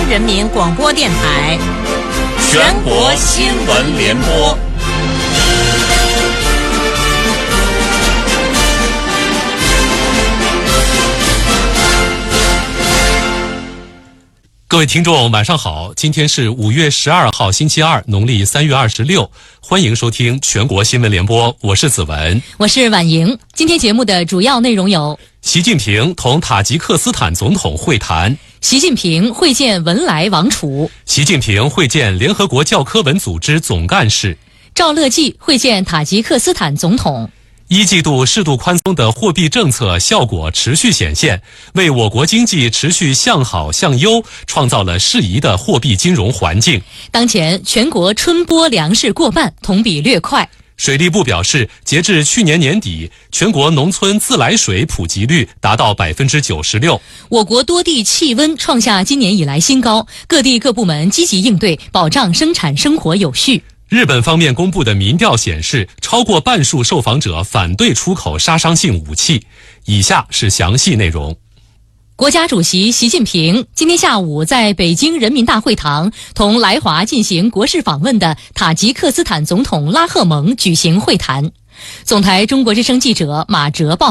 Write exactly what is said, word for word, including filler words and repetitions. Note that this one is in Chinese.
人民广播电台全国新闻联播。 各位听众晚上好，今天是五月十二号星期二，农历三月二十六，欢迎收听全国新闻联播，我是子文， 我是婉莹。今天节目的主要内容有： 习近平同塔吉克斯坦总统会谈， 习近平会见文莱王储， 习近平会见联合国教科文组织总干事， 赵乐际会见塔吉克斯坦总统。 一季度适度宽松的货币政策效果持续显现，为我国经济持续向好向优创造了适宜的货币金融环境。 当前全国春播粮食过半，同比略快。 水利部表示，截至去年年底，全国农村自来水普及率达到百分之九十六。 我国多地气温创下今年以来新高，各地各部门积极应对，保障生产生活有序。 日本方面公布的民调显示，超过半数受访者反对出口杀伤性武器。以下是详细内容。 国家主席习近平今天下午在北京人民大会堂同来华进行国事访问的塔吉克斯坦总统拉赫蒙举行会谈。总台中国之声记者马哲报